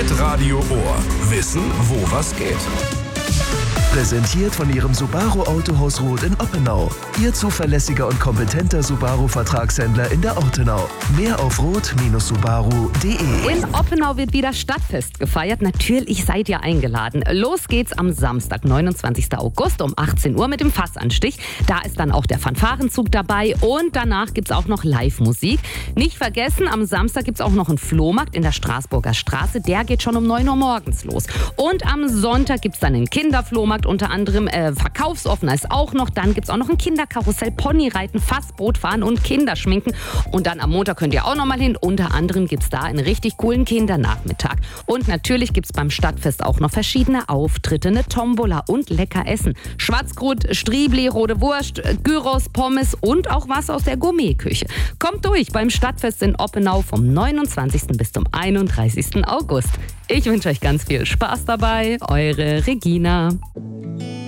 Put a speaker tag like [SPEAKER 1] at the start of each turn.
[SPEAKER 1] Hitradio Ohr. Wissen, wo was geht.
[SPEAKER 2] Präsentiert von Ihrem Subaru Autohaus Roth in Oppenau. Ihr zuverlässiger und kompetenter Subaru-Vertragshändler in der Ortenau. Mehr auf roth-subaru.de.
[SPEAKER 3] In Oppenau wird wieder Stadtfest gefeiert. Natürlich seid ihr eingeladen. Los geht's am Samstag, 29. August um 18 Uhr mit dem Fassanstich. Da ist dann auch der Fanfarenzug dabei und danach gibt's auch noch Live-Musik. Nicht vergessen, am Samstag gibt's auch noch einen Flohmarkt in der Straßburger Straße. Der geht schon um 9 Uhr morgens los. Und am Sonntag gibt's dann einen Kinderflohmarkt, unter anderem verkaufsoffener ist auch noch. Dann gibt es auch noch ein Kinderkarussell, Ponyreiten, Fassboot fahren und Kinderschminken. Und dann am Montag könnt ihr auch noch mal hin. Unter anderem gibt es da einen richtig coolen Kindernachmittag. Und natürlich gibt es beim Stadtfest auch noch verschiedene Auftritte, eine Tombola und lecker Essen. Schwarzgrut, Striebli, rote Wurst, Gyros, Pommes und auch was aus der Gourmetküche. Kommt durch beim Stadtfest in Oppenau vom 29. bis zum 31. August. Ich wünsche euch ganz viel Spaß dabei. Eure Regina.